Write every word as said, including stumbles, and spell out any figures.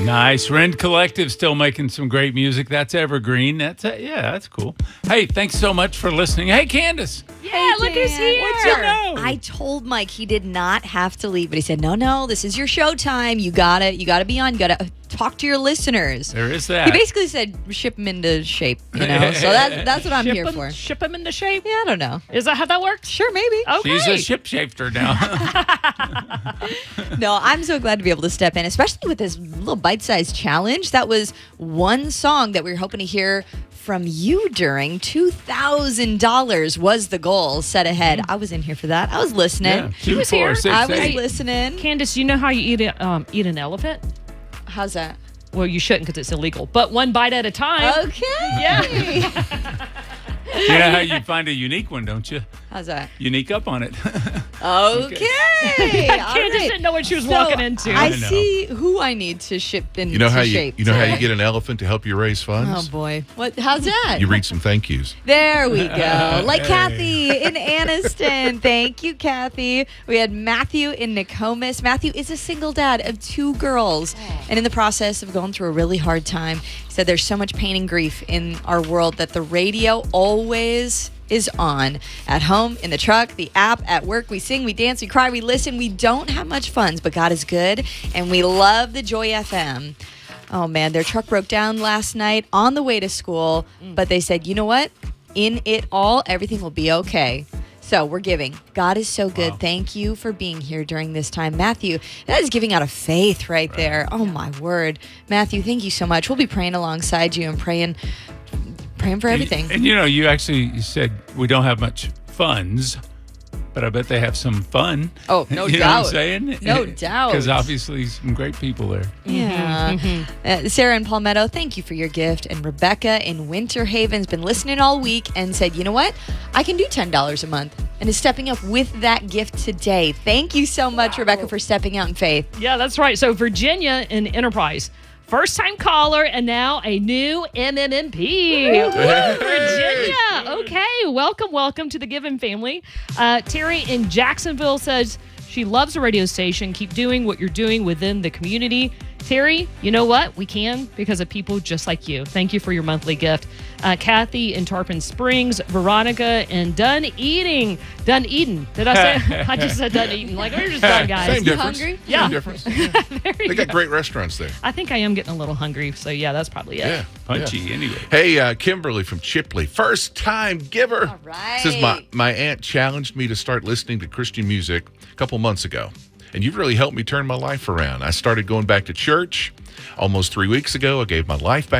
Nice. Rend Collective still making some great music. That's evergreen. That's a, yeah, that's cool. Hey, thanks so much for listening. Hey, Candace. Yeah, Hey, look who's Dan. here. What's your know? I told Mike he did not have to leave, but he said, "No, no, this is your showtime. You gotta, you gotta be on. You gotta talk to your listeners." There is He that. basically said, "Ship him into shape," you know. So that's that's what I'm ship here him, for. Ship him into shape. Yeah, I don't know. Is that how that works? Sure, maybe. Okay. She's a ship shifter now. No, I'm so glad to be able to step in, especially with this little bite-sized challenge. That was one song that we were hoping to hear from you during. two thousand dollars was the goal set ahead. I was in here for that. I was listening. Yeah. Two, was four, here. six, I was eight. listening. Candace, you know how you eat a, um, eat an elephant? How's that? Well, you shouldn't because it's illegal. But one bite at a time. Okay. Yeah. You know how you find a unique one, don't you? How's that? Unique up on it. Okay. All Candace right. didn't know what she was So, walking into. I I know. see who I need to ship into You know how you shape. you know how you today. get an elephant to help you raise Oh funds? boy. What? How's that? You read some thank yous. There we go. Like Kathy in Anniston. Thank you, Kathy. We had Matthew in Nokomis. Matthew is a single dad of two girls and in the process of going through a really hard time. He said there's so much pain and grief in our world that the radio always is on. At home, in the truck, the app, at work, we sing, we dance, we cry, we listen. We don't have much funds, but God is good, and we love the Joy F M. Oh man, their truck broke down last night on the way to school, but they said, you know what? In it all, everything will be okay. So we're giving. God is so good. Wow. Thank you for being here during this time. Matthew, that is giving out of faith right there. Oh my word. Matthew, thank you so much. We'll be praying alongside you and praying praying for everything. And you know, you actually said we don't have much funds, but I bet they have some fun. Oh, no you know what I'm doubt. saying? No doubt. Because obviously some great people there. Yeah. Uh, Sarah in Palmetto, thank you for your gift. And Rebecca in Winter Haven's been listening all week and said, you know what? I can do ten dollars a month and is stepping up with that gift today. Thank you so much, Rebecca, for stepping out in faith. Yeah, that's right. So Virginia in Enterprise, first time caller and now a new M M M P. Virginia. Okay. Welcome, welcome to the Given family. Uh, Terry in Jacksonville says she loves the radio station. Keep doing what you're doing within the community. Terry, you know what? We can because of people just like you. Thank you for your monthly gift. Uh, Kathy in Tarpon Springs, Veronica in Dun Eating. Dun Eden. Did I say? I just said Dun Eating. Like, we're just done, guys. Same You difference. hungry? Yeah. Same difference. There you They got go. great restaurants there. I think I am getting a little hungry. So, yeah, that's probably it. Yeah. Punchy yeah. anyway. Hey, uh, Kimberly from Chipley, first time giver. All right. Says my, my aunt challenged me to start listening to Christian music a couple months ago. And you've really helped me turn my life around. I started going back to church almost three weeks ago. I gave my life back